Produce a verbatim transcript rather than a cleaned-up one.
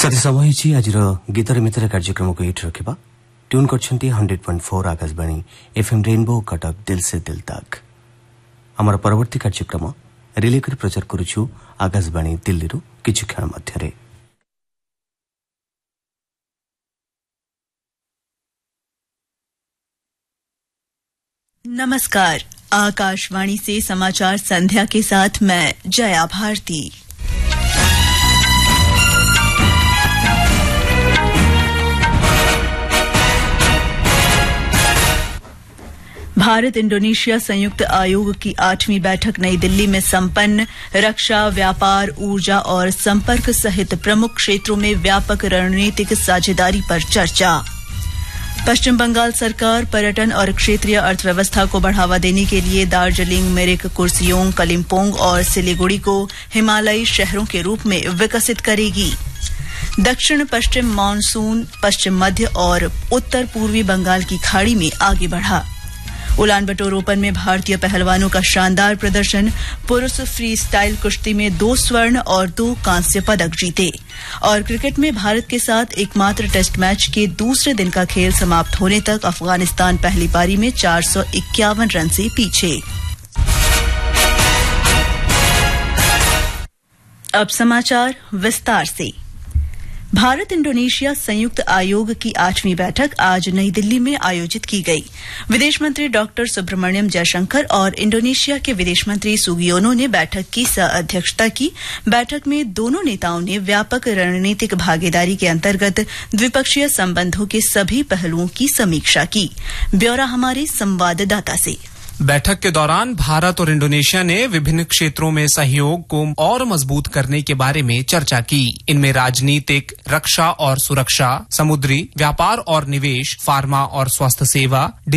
साथी समय होइछि आजिर गीतर मित्र कार्यक्रम को eight रखिबा tune करछन्ती hundred point four Akashvani FM rainbow Cuttack दिल से दिल तक। हमर परवर्ती कार्यक्रम रिले कर प्रचार करूछु आकाशवाणी दिल्ली रु किछु क्षण मध्यरे। नमस्कार, आकाशवाणी से समाचार संध्या के साथ मैं जया भारती। भारत इंडोनेशिया संयुक्त आयोग की आठवीं बैठक नई दिल्ली में संपन्न। रक्षा, व्यापार, ऊर्जा और संपर्क सहित प्रमुख क्षेत्रों में व्यापक रणनीतिक साझेदारी पर चर्चा। पश्चिम बंगाल सरकार पर्यटन और क्षेत्रीय अर्थव्यवस्था को बढ़ावा देने के लिए दार्जिलिंग, मिरिक, कुर्सियोंग, कलिम्पोंग और सिलीगुड़ी को हिमालयी शहरों के रूप में विकसित करेगी। दक्षिण पश्चिम मानसून पश्चिम मध्य और उत्तर पूर्वी बंगाल की खाड़ी में आगे बढ़ा। उलान बटोर ओपन में भारतीय पहलवानों का शानदार प्रदर्शन। पुरुष फ्री स्टाइल कुश्ती में दो स्वर्ण और दो कांस्य पदक जीते। और क्रिकेट में भारत के साथ एकमात्र टेस्ट मैच के दूसरे दिन का खेल समाप्त होने तक अफगानिस्तान पहली पारी में चार सौ इक्यावन रन से पीछे। अब समाचार विस्तार से। भारत इंडोनेशिया संयुक्त आयोग की आठवीं बैठक आज नई दिल्ली में आयोजित की गई। विदेश मंत्री डॉक्टर सुब्रमण्यम जयशंकर और इंडोनेशिया के विदेश मंत्री सुगियोनो ने बैठक की सह-अध्यक्षता की। बैठक में दोनों नेताओं ने व्यापक रणनीतिक भागीदारी के अंतर्गत द्विपक्षीय संबंधों के सभी पहलुओं की समीक्षा की। ब्यौरा हमारे संवाददाता से। बैठक के दौरान भारत और इंडोनेशिया ने विभिन्न क्षेत्रों में सहयोग को और मजबूत करने के बारे में चर्चा की। इनमें राजनीतिक, रक्षा और सुरक्षा, समुद्री व्यापार और निवेश, फार्मा और स्वास्थ्य सेवा,